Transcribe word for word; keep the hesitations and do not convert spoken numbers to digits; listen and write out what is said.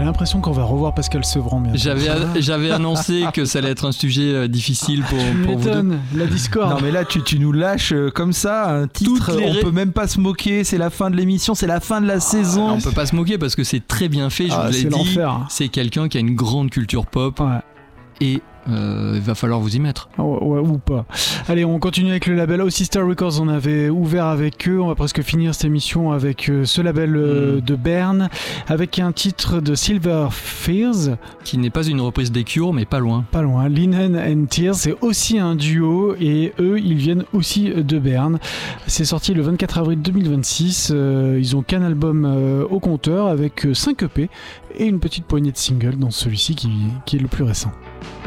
l'impression qu'on va revoir Pascal Sevran bientôt. J'avais, a- j'avais annoncé que ça allait être un sujet euh, difficile pour, Tu pour vous deux. m'étonnes, la Discord. Non mais là tu, tu nous lâches euh, comme ça un titre, Toutes les on ré- peut même pas se moquer, c'est la fin de l'émission, c'est la fin de la saison. On peut pas se moquer parce que c'est très bien fait, je Ah, vous l'ai c'est dit. l'enfer. C'est quelqu'un qui a une grande culture pop Ouais. et euh, il va falloir vous y mettre. Ouais, ouais, ou pas. Allez, on continue avec le label Oh Sister Records. On avait ouvert avec eux. On va presque finir cette émission avec euh, ce label euh, Mm. de Berne, avec un titre de Silver Fears, Qui n'est pas une reprise des Cure, mais pas loin. pas loin. Linen and Tears, c'est aussi un duo et eux, ils viennent aussi de Berne. C'est sorti le vingt-quatre avril deux mille vingt-six. Euh, ils ont qu'un album euh, au compteur avec cinq E P et une petite poignée de singles dans celui-ci qui, qui est le plus récent.